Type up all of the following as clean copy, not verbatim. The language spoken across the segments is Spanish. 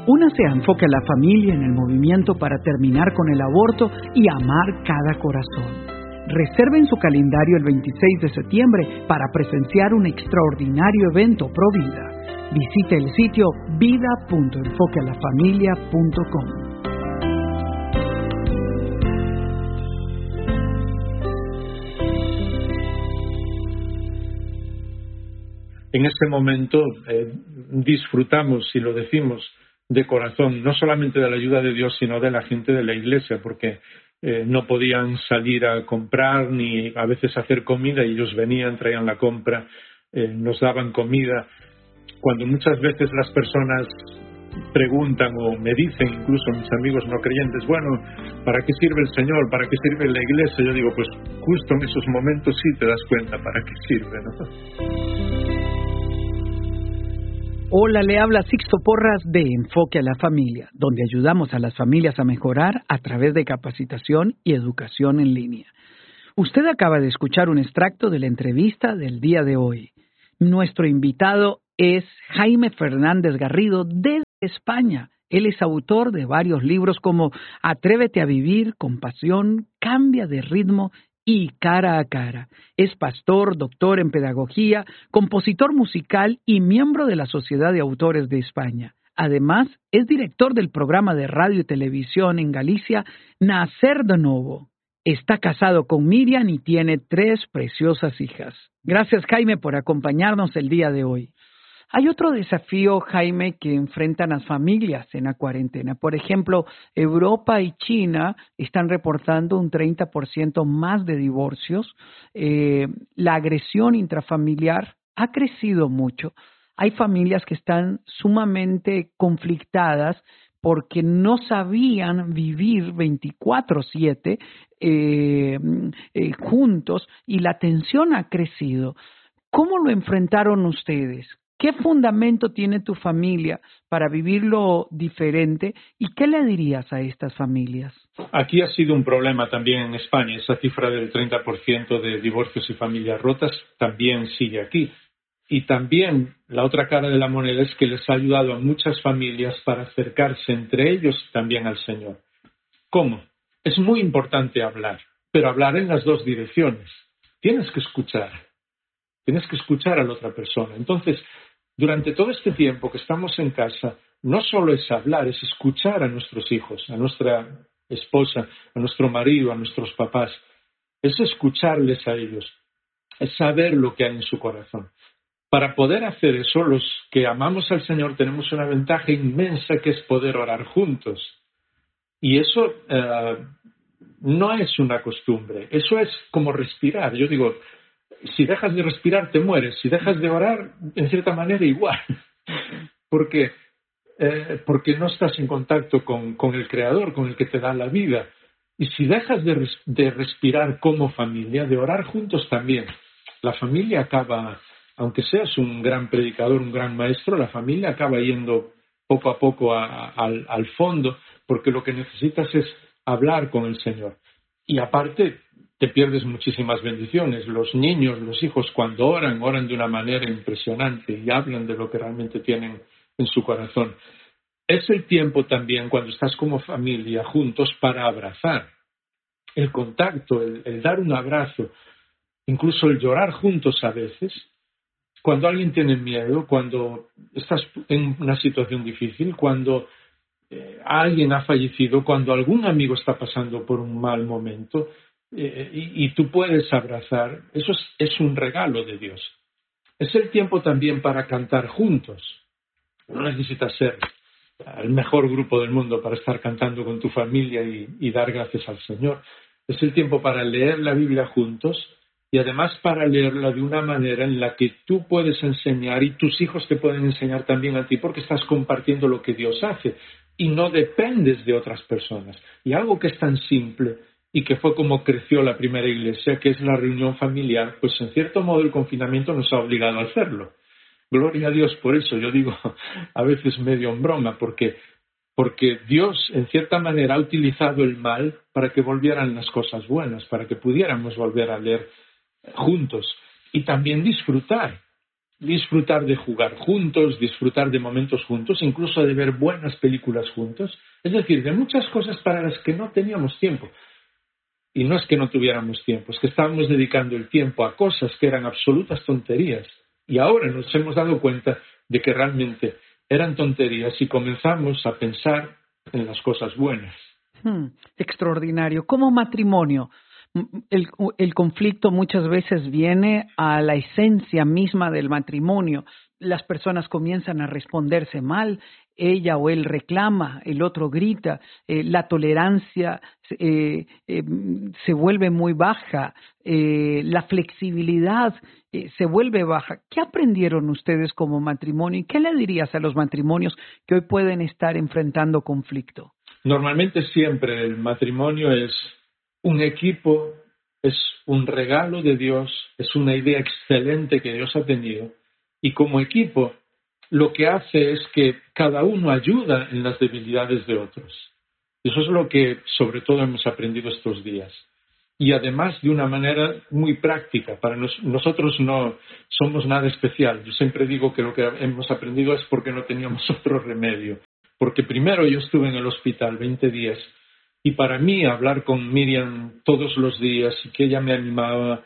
Únase a Enfoque a la Familia en el movimiento para terminar con el aborto y amar cada corazón. Reserve en su calendario el 26 de septiembre para presenciar un extraordinario evento pro vida. Visite el sitio vida.enfoquealafamilia.com. En este momento disfrutamos, y lo decimos de corazón, no solamente de la ayuda de Dios, sino de la gente de la iglesia, porque no podían salir a comprar ni a veces hacer comida, y ellos venían, traían la compra, nos daban comida. Cuando muchas veces las personas preguntan o me dicen, incluso mis amigos no creyentes, bueno, ¿para qué sirve el Señor? ¿Para qué sirve la iglesia? Yo digo, pues justo en esos momentos sí te das cuenta para qué sirve, ¿no? Hola, le habla Sixto Porras de Enfoque a la Familia, donde ayudamos a las familias a mejorar a través de capacitación y educación en línea. Usted acaba de escuchar un extracto de la entrevista del día de hoy. Nuestro invitado es Jaime Fernández Garrido desde España. Él es autor de varios libros como Atrévete a vivir, Compasión, Cambia de ritmo y Cara a Cara. Es pastor, doctor en pedagogía, compositor musical y miembro de la Sociedad de Autores de España. Además, es director del programa de radio y televisión en Galicia, Nacer de Novo. Está casado con Miriam y tiene 3 preciosas hijas. Gracias, Jaime, por acompañarnos el día de hoy. Hay otro desafío, Jaime, que enfrentan las familias en la cuarentena. Por ejemplo, Europa y China están reportando un 30% más de divorcios. La agresión intrafamiliar ha crecido mucho. Hay familias que están sumamente conflictadas porque no sabían vivir 24/7 juntos, y la tensión ha crecido. ¿Cómo lo enfrentaron ustedes? ¿Qué fundamento tiene tu familia para vivirlo diferente? ¿Y qué le dirías a estas familias? Aquí ha sido un problema también en España. Esa cifra del 30% de divorcios y familias rotas también sigue aquí. Y también la otra cara de la moneda es que les ha ayudado a muchas familias para acercarse entre ellos también al Señor. ¿Cómo? Es muy importante hablar, pero hablar en las 2 direcciones. Tienes que escuchar a la otra persona. Entonces, durante todo este tiempo que estamos en casa, no solo es hablar, es escuchar a nuestros hijos, a nuestra esposa, a nuestro marido, a nuestros papás. Es escucharles a ellos, es saber lo que hay en su corazón. Para poder hacer eso, los que amamos al Señor tenemos una ventaja inmensa, que es poder orar juntos. Y eso no es una costumbre, eso es como respirar. Yo digo, si dejas de respirar te mueres, si dejas de orar, en cierta manera igual, porque no estás en contacto con el Creador, con el que te da la vida. Y si dejas de respirar como familia, de orar juntos también, la familia acaba, aunque seas un gran predicador, un gran maestro, la familia acaba yendo poco a poco al fondo, porque lo que necesitas es hablar con el Señor. Y aparte, te pierdes muchísimas bendiciones. Los niños, los hijos, cuando oran de una manera impresionante y hablan de lo que realmente tienen en su corazón. Es el tiempo también, cuando estás como familia juntos, para abrazar. El contacto, el dar un abrazo, incluso el llorar juntos a veces. Cuando alguien tiene miedo, cuando estás en una situación difícil, cuando alguien ha fallecido, cuando algún amigo está pasando por un mal momento, y tú puedes abrazar, eso es un regalo de Dios. Es el tiempo también para cantar juntos. No necesitas ser el mejor grupo del mundo para estar cantando con tu familia y dar gracias al Señor. Es el tiempo para leer la Biblia juntos, y además para leerla de una manera en la que tú puedes enseñar y tus hijos te pueden enseñar también a ti, porque estás compartiendo lo que Dios hace y no dependes de otras personas. Y algo que es tan simple y que fue como creció la primera iglesia, que es la reunión familiar, pues en cierto modo el confinamiento nos ha obligado a hacerlo. Gloria a Dios por eso. Yo digo a veces medio en broma, porque Dios en cierta manera ha utilizado el mal para que volvieran las cosas buenas, para que pudiéramos volver a leer juntos y también disfrutar. disfrutar de jugar juntos, disfrutar de momentos juntos, incluso de ver buenas películas juntos. Es decir, de muchas cosas para las que no teníamos tiempo. Y no es que no tuviéramos tiempo, es que estábamos dedicando el tiempo a cosas que eran absolutas tonterías. Y ahora nos hemos dado cuenta de que realmente eran tonterías y comenzamos a pensar en las cosas buenas. Extraordinario. Como matrimonio, el conflicto muchas veces viene a la esencia misma del matrimonio. Las personas comienzan a responderse mal, ella o él reclama, el otro grita, la tolerancia se vuelve muy baja, la flexibilidad se vuelve baja. ¿Qué aprendieron ustedes como matrimonio y qué le dirías a los matrimonios que hoy pueden estar enfrentando conflicto? Normalmente siempre el matrimonio es un equipo, es un regalo de Dios, es una idea excelente que Dios ha tenido. Y como equipo, lo que hace es que cada uno ayuda en las debilidades de otros. Y eso es lo que sobre todo hemos aprendido estos días. Y además de una manera muy práctica. Para nosotros no somos nada especial. Yo siempre digo que lo que hemos aprendido es porque no teníamos otro remedio. Porque primero yo estuve en el hospital 20 días y para mí hablar con Miriam todos los días y que ella me animaba,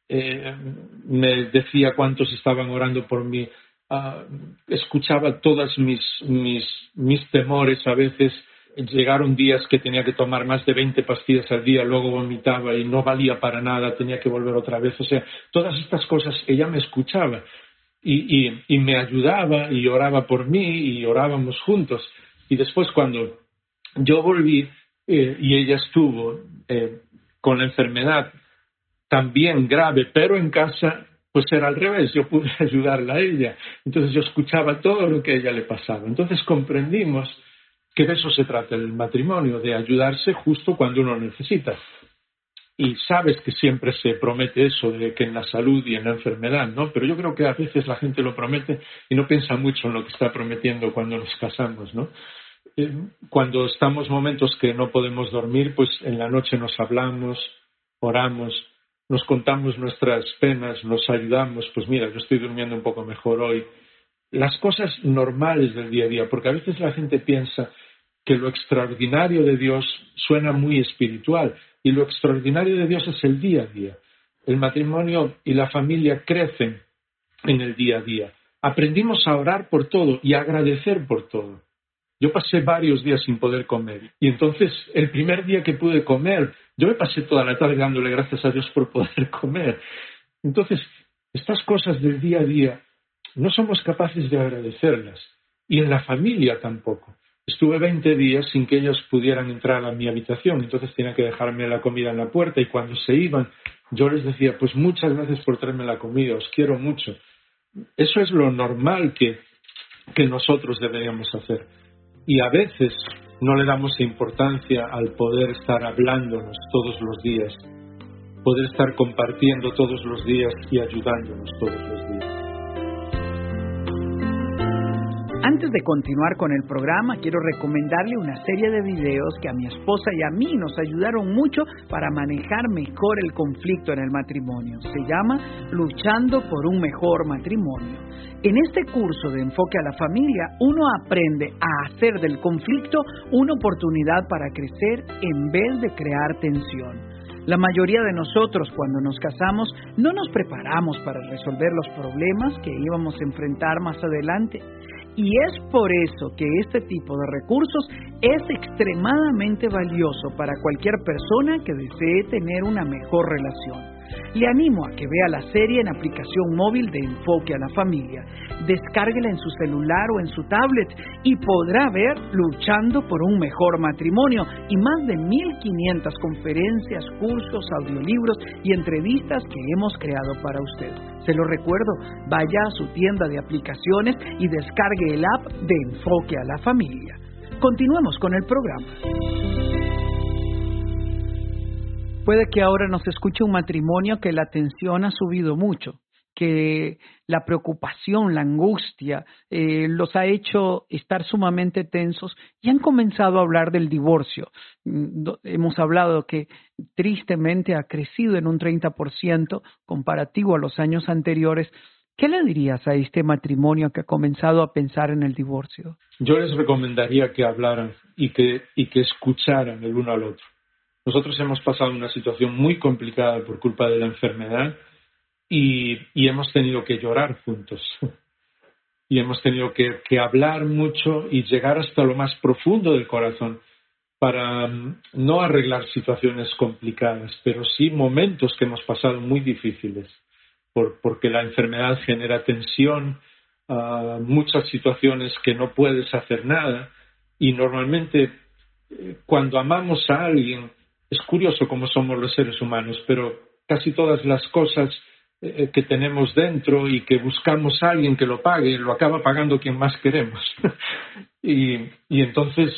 me decía cuántos estaban orando por mí, escuchaba todos mis temores a veces. Llegaron días que tenía que tomar más de 20 pastillas al día, luego vomitaba y no valía para nada, tenía que volver otra vez. O sea, todas estas cosas ella me escuchaba y me ayudaba y oraba por mí y orábamos juntos. Y después cuando yo volví y ella estuvo con la enfermedad también grave, pero en casa, pues era al revés, yo pude ayudarla a ella. Entonces yo escuchaba todo lo que a ella le pasaba. Entonces comprendimos que de eso se trata el matrimonio, de ayudarse justo cuando uno necesita. Y sabes que siempre se promete eso, de que en la salud y en la enfermedad, ¿no? Pero yo creo que a veces la gente lo promete y no piensa mucho en lo que está prometiendo cuando nos casamos, ¿no? Cuando estamos momentos que no podemos dormir, pues en la noche nos hablamos, oramos, nos contamos nuestras penas, nos ayudamos. Pues mira, yo estoy durmiendo un poco mejor hoy. Las cosas normales del día a día, porque a veces la gente piensa que lo extraordinario de Dios suena muy espiritual y lo extraordinario de Dios es el día a día. El matrimonio y la familia crecen en el día a día. Aprendimos a orar por todo y a agradecer por todo. Yo pasé varios días sin poder comer y entonces el primer día que pude comer, yo me pasé toda la tarde dándole gracias a Dios por poder comer. Entonces, estas cosas del día a día no somos capaces de agradecerlas. Y en la familia tampoco. Estuve 20 días sin que ellos pudieran entrar a mi habitación, entonces tenía que dejarme la comida en la puerta y cuando se iban yo les decía, pues muchas gracias por traerme la comida, os quiero mucho. Eso es lo normal que nosotros deberíamos hacer. Y a veces no le damos importancia al poder estar hablándonos todos los días, poder estar compartiendo todos los días y ayudándonos todos los días. Antes de continuar con el programa, quiero recomendarle una serie de videos que a mi esposa y a mí nos ayudaron mucho para manejar mejor el conflicto en el matrimonio. Se llama Luchando por un mejor matrimonio. En este curso de enfoque a la familia, uno aprende a hacer del conflicto una oportunidad para crecer en vez de crear tensión. La mayoría de nosotros, cuando nos casamos, no nos preparamos para resolver los problemas que íbamos a enfrentar más adelante. Y es por eso que este tipo de recursos es extremadamente valioso para cualquier persona que desee tener una mejor relación. Le animo a que vea la serie en aplicación móvil de Enfoque a la Familia. Descárguela en su celular o en su tablet y podrá ver Luchando por un Mejor Matrimonio y más de 1,500 conferencias, cursos, audiolibros y entrevistas que hemos creado para usted. Se lo recuerdo, vaya a su tienda de aplicaciones y descargue el app de Enfoque a la Familia. Continuemos con el programa. Puede que ahora nos escuche un matrimonio que la tensión ha subido mucho, que la preocupación, la angustia los ha hecho estar sumamente tensos y han comenzado a hablar del divorcio. Hemos hablado que tristemente ha crecido en un 30% comparativo a los años anteriores, ¿Qué le dirías a este matrimonio que ha comenzado a pensar en el divorcio? Yo les recomendaría que hablaran y que escucharan el uno al otro. Nosotros hemos pasado una situación muy complicada por culpa de la enfermedad y hemos tenido que llorar juntos. Y hemos tenido que hablar mucho y llegar hasta lo más profundo del corazón para no arreglar situaciones complicadas, pero sí momentos que hemos pasado muy difíciles, porque la enfermedad genera tensión, muchas situaciones que no puedes hacer nada, y normalmente cuando amamos a alguien, es curioso cómo somos los seres humanos, pero casi todas las cosas que tenemos dentro y que buscamos a alguien que lo pague, lo acaba pagando quien más queremos. y entonces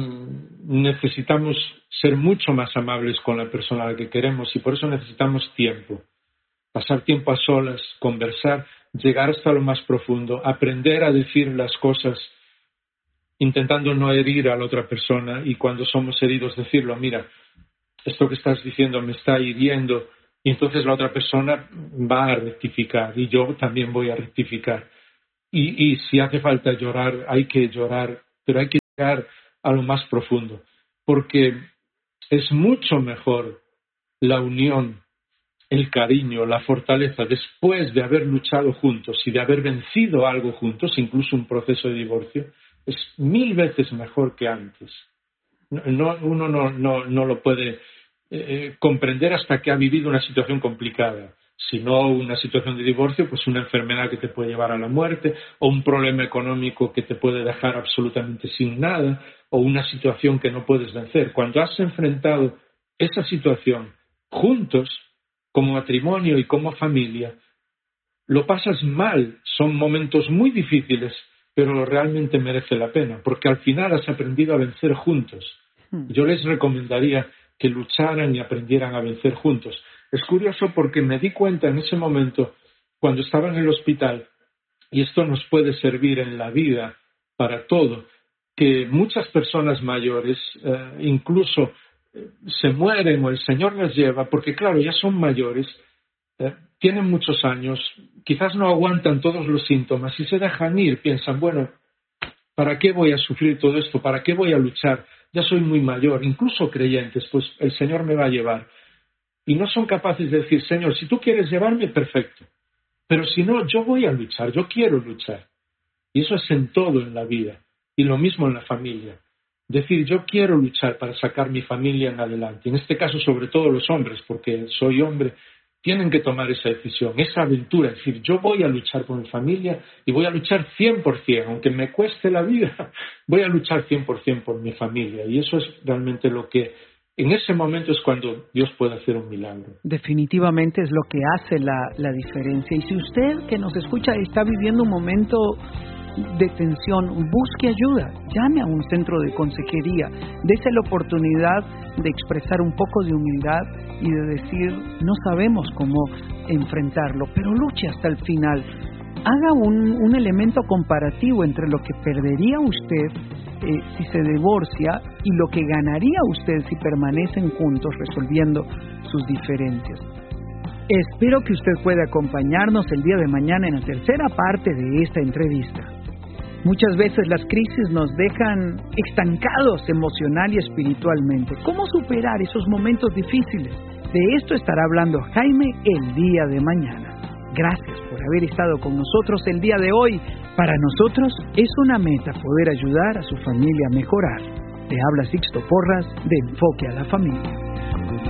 necesitamos ser mucho más amables con la persona a la que queremos y por eso necesitamos tiempo. Pasar tiempo a solas, conversar, llegar hasta lo más profundo, aprender a decir las cosas intentando no herir a la otra persona y cuando somos heridos decirlo, mira, esto que estás diciendo me está hiriendo. Y entonces la otra persona va a rectificar y yo también voy a rectificar. Y si hace falta llorar, hay que llorar, pero hay que llegar a lo más profundo. Porque es mucho mejor la unión, el cariño, la fortaleza, después de haber luchado juntos y de haber vencido algo juntos, incluso un proceso de divorcio, es 1000 veces mejor que antes. Uno no lo puede comprender hasta que ha vivido una situación complicada. Si no una situación de divorcio, pues una enfermedad que te puede llevar a la muerte, o un problema económico que te puede dejar absolutamente sin nada, o una situación que no puedes vencer. Cuando has enfrentado esa situación juntos, como matrimonio y como familia, lo pasas mal, son momentos muy difíciles, pero realmente merece la pena, porque al final has aprendido a vencer juntos. Yo les recomendaría que lucharan y aprendieran a vencer juntos. Es curioso porque me di cuenta en ese momento, cuando estaba en el hospital, y esto nos puede servir en la vida para todo, que muchas personas mayores incluso se mueren o el Señor les lleva, porque claro, ya son mayores, tienen muchos años, quizás no aguantan todos los síntomas y se dejan ir, piensan, bueno, ¿para qué voy a sufrir todo esto? ¿Para qué voy a luchar? Ya soy muy mayor, incluso creyentes, pues el Señor me va a llevar. Y no son capaces de decir, Señor, si tú quieres llevarme, perfecto. Pero si no, yo voy a luchar, yo quiero luchar. Y eso es en todo en la vida. Y lo mismo en la familia. Decir, yo quiero luchar para sacar mi familia en adelante. En este caso, sobre todo los hombres, porque soy hombre, tienen que tomar esa decisión, esa aventura. Es decir, yo voy a luchar por mi familia y voy a luchar 100%, aunque me cueste la vida, voy a luchar 100% por mi familia. Y eso es realmente lo que, en ese momento es cuando Dios puede hacer un milagro. Definitivamente es lo que hace la diferencia. Y si usted que nos escucha está viviendo un momento de tensión, busque ayuda, llame a un centro de consejería, dése la oportunidad de expresar un poco de humildad y de decir, no sabemos cómo enfrentarlo, pero luche hasta el final. Haga un elemento comparativo entre lo que perdería usted si se divorcia y lo que ganaría usted si permanecen juntos resolviendo sus diferencias. Espero que usted pueda acompañarnos el día de mañana en la tercera parte de esta entrevista. Muchas veces las crisis nos dejan estancados emocional y espiritualmente. ¿Cómo superar esos momentos difíciles? De esto estará hablando Jaime el día de mañana. Gracias por haber estado con nosotros el día de hoy. Para nosotros es una meta poder ayudar a su familia a mejorar. Te habla Sixto Porras de Enfoque a la Familia.